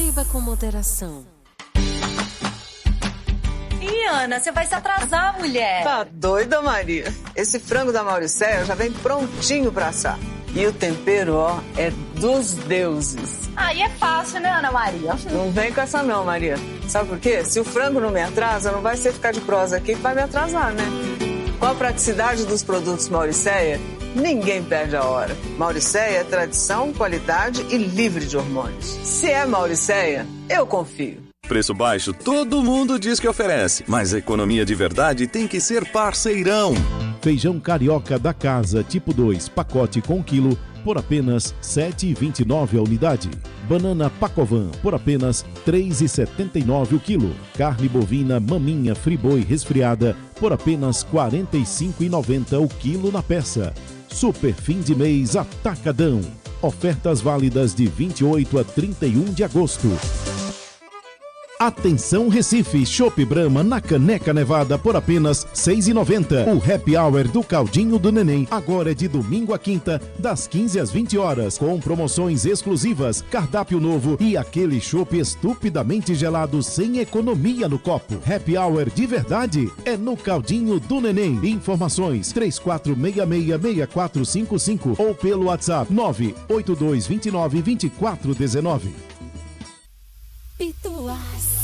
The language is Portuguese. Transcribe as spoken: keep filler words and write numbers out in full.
Beba com moderação. Ih, Ana, você vai se atrasar, mulher. Tá doida, Maria? Esse frango da Mauricéia já vem prontinho pra assar. E o tempero, ó, é dos deuses. Aí é fácil, né, Ana Maria? Não vem com essa não, Maria. Sabe por quê? Se o frango não me atrasa, não vai ser ficar de prosa aqui que vai me atrasar, né? Com a praticidade dos produtos Mauricéia, ninguém perde a hora. Mauricéia é tradição, qualidade e livre de hormônios. Se é Mauricéia, eu confio. Preço baixo, todo mundo diz que oferece, mas a economia de verdade tem que ser parceirão. Feijão carioca da casa, tipo dois, pacote com quilo, por apenas sete reais e vinte e nove centavos a unidade. Banana Pacovan, por apenas três reais e setenta e nove centavos o quilo. Carne bovina maminha friboi resfriada, por apenas quarenta e cinco reais e noventa centavos o quilo na peça. Super fim de mês Atacadão. Ofertas válidas de vinte e oito a trinta e um de agosto. Atenção Recife, Chopp Brahma na caneca nevada por apenas seis reais e noventa centavos. O Happy Hour do Caldinho do Neném agora é de domingo a quinta, das quinze às vinte horas, com promoções exclusivas, cardápio novo e aquele chopp estupidamente gelado sem economia no copo. Happy Hour de verdade é no Caldinho do Neném. Informações três quatro seis seis, seis quatro cinco cinco ou pelo WhatsApp nove oito dois dois nove, dois quatro um nove.